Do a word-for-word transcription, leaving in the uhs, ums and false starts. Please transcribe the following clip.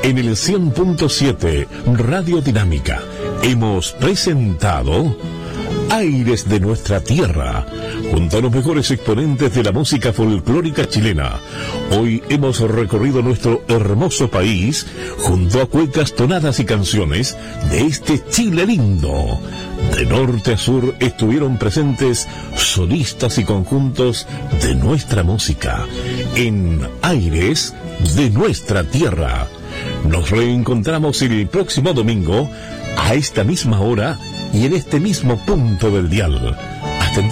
En el cien punto siete Radio Dinámica hemos presentado Aires de nuestra tierra, junto a los mejores exponentes de la música folclórica chilena. Hoy hemos recorrido nuestro hermoso país junto a cuecas, tonadas y canciones de este Chile lindo. De norte a sur estuvieron presentes solistas y conjuntos de nuestra música en Aires de nuestra tierra. Nos reencontramos el próximo domingo a esta misma hora y en este mismo punto del dial.